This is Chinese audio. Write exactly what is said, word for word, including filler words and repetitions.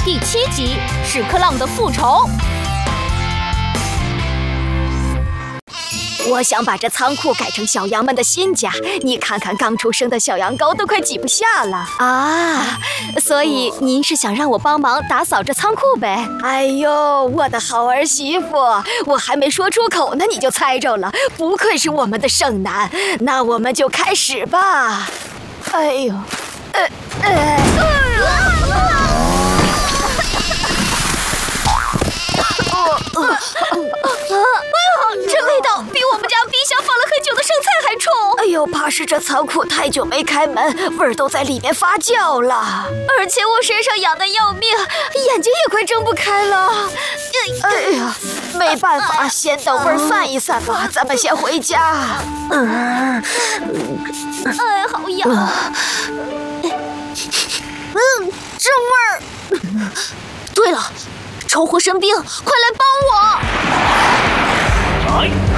第七集《屎壳郎的复仇》。 我想把这仓库改成小羊们的新家，你看看刚出生的小羊羔都快挤不下了啊！所以您是想让我帮忙打扫这仓库呗？哎呦，我的好儿媳妇，我还没说出口呢，你就猜着了，不愧是我们的圣男。那我们就开始吧。哎呦，呃呃。呃呃这味道比我们家冰箱放了很久的剩菜还冲！哎呦，怕是这仓库太久没开门，味儿都在里面发酵了。而且我身上痒得要命，眼睛也快睁不开了。哎呀，没办法，先等味儿散一散吧，咱们先回家。嗯，哎，好痒。嗯，这味儿。对了，抽火神兵，快来帮我！